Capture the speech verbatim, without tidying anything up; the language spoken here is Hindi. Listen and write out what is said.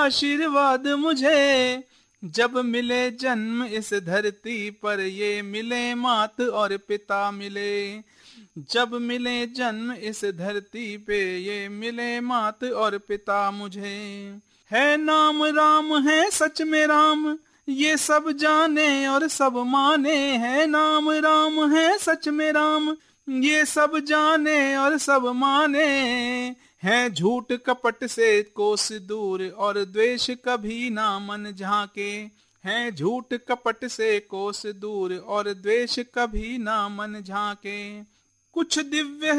आशीर्वाद मुझे। जब मिले जन्म इस धरती पर, ये मिले मात और पिता मिले। जब मिले जन्म इस धरती पे, ये मिले मात और पिता मुझे। है नाम राम है सच में राम, ये सब जाने और सब माने। है नाम राम है सच में राम, ये सब जाने और सब माने। है झूठ कपट से कोस दूर, और द्वेष कभी ना मन झाके। है झूठ कपट से कोस दूर, और द्वेष कभी ना मन झाके। कुछ दिव्य